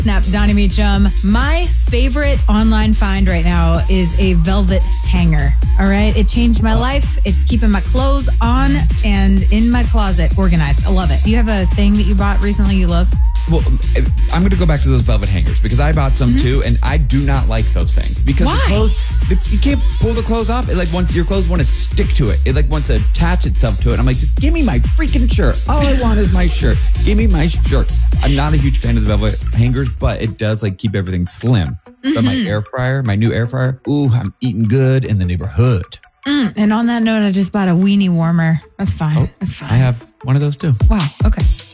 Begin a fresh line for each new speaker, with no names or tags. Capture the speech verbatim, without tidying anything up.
Snap, Donnie Meacham. My favorite online find right now is a velvet hanger. All right. It changed my life. It's keeping my clothes on and in my closet organized. I love it. Do you have a thing that you bought recently you love?
Well, I'm going to go back to those velvet hangers because I bought some mm-hmm. too, and I do not like those things because
Why?
the clothes, the, you can't pull the clothes off. It like once your clothes want to stick to it, it like wants to attach itself to it. I'm like, just give me my freaking shirt. All I want is my shirt. Give me my shirt. I'm not a huge fan of the velvet hangers, but it does like keep everything slim. Mm-hmm. But my air fryer, my new air fryer, ooh, I'm eating good in the neighborhood.
Mm, and on that note, I just bought a weenie warmer. That's fine.
Oh,
That's fine.
I have one of those too.
Wow. Okay.